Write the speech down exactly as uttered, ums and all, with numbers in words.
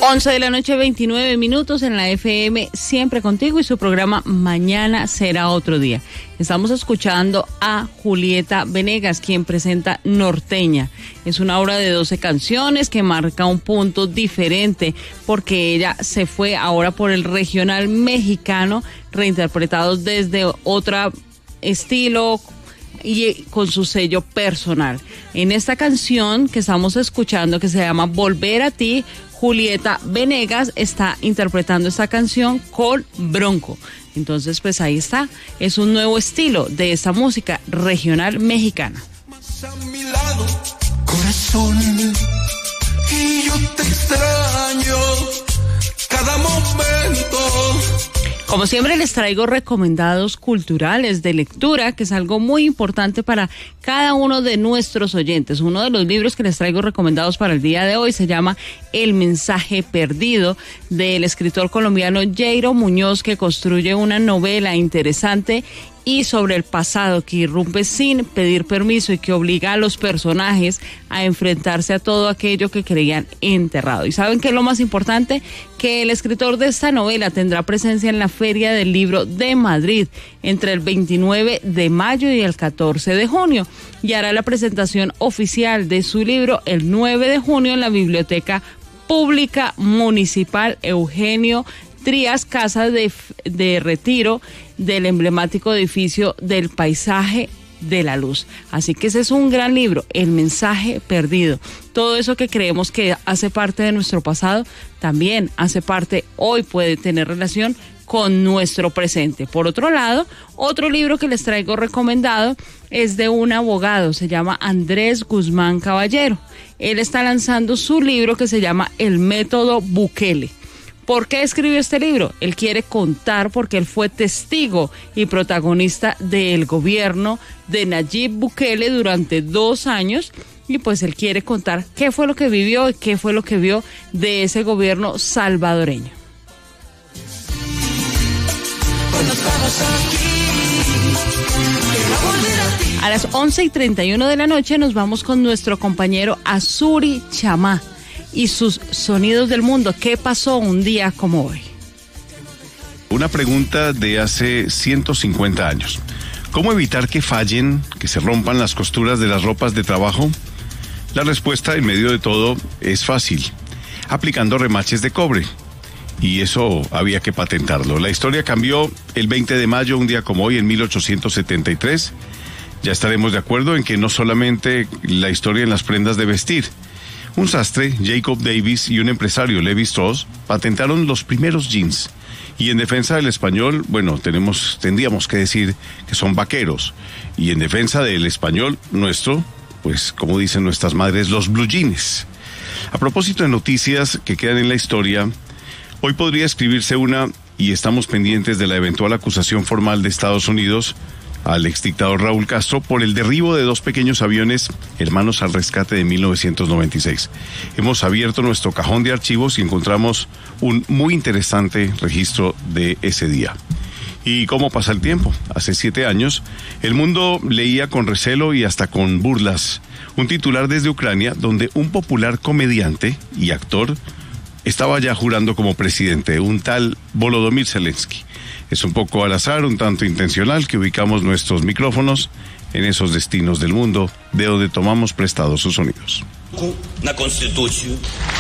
once de la noche, veintinueve minutos en la F M, siempre contigo y su programa Mañana será otro día. Estamos escuchando a Julieta Venegas, quien presenta Norteña. Es una obra de doce canciones que marca un punto diferente porque ella se fue ahora por el regional mexicano, reinterpretado desde otro estilo y con su sello personal. En esta canción que estamos escuchando, que se llama Volver a ti, Julieta Venegas está interpretando esta canción con Bronco. Entonces, pues ahí está. Es un nuevo estilo de esta música regional mexicana. Más a mi lado, corazón, y yo te extraño cada momento. Como siempre, les traigo recomendados culturales de lectura, que es algo muy importante para cada uno de nuestros oyentes. Uno de los libros que les traigo recomendados para el día de hoy se llama El mensaje perdido, del escritor colombiano Jairo Muñoz, que construye una novela interesante y sobre el pasado que irrumpe sin pedir permiso y que obliga a los personajes a enfrentarse a todo aquello que creían enterrado. ¿Y saben qué es lo más importante? Que el escritor de esta novela tendrá presencia en la Feria del Libro de Madrid entre el veintinueve de mayo y el catorce de junio y hará la presentación oficial de su libro el nueve de junio en la Biblioteca Pública Municipal Eugenio Trías, Casa de, de Retiro del emblemático edificio del Paisaje de la Luz. Así que ese es un gran libro, El mensaje perdido. Todo eso que creemos que hace parte de nuestro pasado, también hace parte, hoy puede tener relación con nuestro presente. Por otro lado, otro libro que les traigo recomendado es de un abogado, se llama Andrés Guzmán Caballero. Él está lanzando su libro que se llama El método Bukele. ¿Por qué escribió este libro? Él quiere contar porque él fue testigo y protagonista del gobierno de Nayib Bukele durante dos años y pues él quiere contar qué fue lo que vivió y qué fue lo que vio de ese gobierno salvadoreño. A las once y treinta y uno de la noche nos vamos con nuestro compañero Azuri Chamá y sus sonidos del mundo. ¿Qué pasó un día como hoy? Una pregunta de hace ciento cincuenta años. ¿Cómo evitar que fallen, que se rompan las costuras de las ropas de trabajo? La respuesta, en medio de todo, es fácil. Aplicando remaches de cobre. Y eso había que patentarlo. La historia cambió el veinte de mayo, un día como hoy, en mil ochocientos setenta y tres. Ya estaremos de acuerdo en que no solamente la historia en las prendas de vestir. Un sastre, Jacob Davis, y un empresario, Levi Strauss, patentaron los primeros jeans. Y en defensa del español, bueno, tenemos, tendríamos que decir que son vaqueros. Y en defensa del español nuestro, pues como dicen nuestras madres, los blue jeans. A propósito de noticias que quedan en la historia, hoy podría escribirse una, y estamos pendientes de la eventual acusación formal de Estados Unidos al exdictador Raúl Castro por el derribo de dos pequeños aviones Hermanos al Rescate de mil novecientos noventa y seis. Hemos abierto nuestro cajón de archivos y encontramos un muy interesante registro de ese día. ¿Y cómo pasa el tiempo? Hace siete años, el mundo leía con recelo y hasta con burlas un titular desde Ucrania donde un popular comediante y actor estaba ya jurando como presidente, un tal Volodymyr Zelensky. Es un poco al azar, un tanto intencional, que ubicamos nuestros micrófonos en esos destinos del mundo de donde tomamos prestados sus sonidos. Na Constitución